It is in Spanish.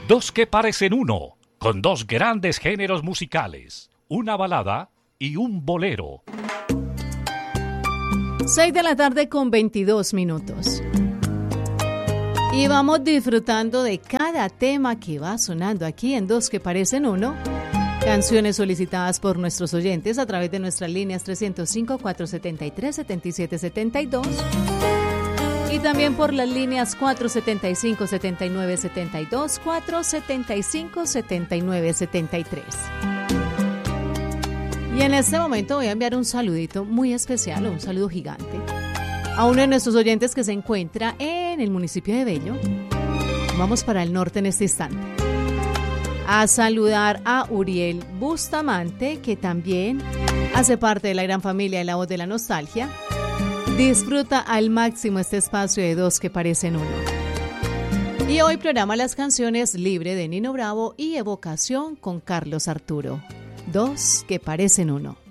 Dos que parecen uno, con dos grandes géneros musicales, una balada y un bolero. 6 de la tarde con 22 minutos. Y vamos disfrutando de cada tema que va sonando aquí en Dos que parecen uno. Canciones solicitadas por nuestros oyentes a través de nuestras líneas 305-473-7772 y también por las líneas 475-7972, 475-7973. Y en este momento voy a enviar un saludito muy especial, un saludo gigante, a uno de nuestros oyentes que se encuentra en el municipio de Bello. Vamos para el norte en este instante a saludar a Uriel Bustamante, que también hace parte de la gran familia de La Voz de la Nostalgia. Disfruta al máximo este espacio de Dos que parecen uno. Y hoy programa las canciones Libre de Nino Bravo y Evocación con Carlos Arturo. Dos que parecen uno.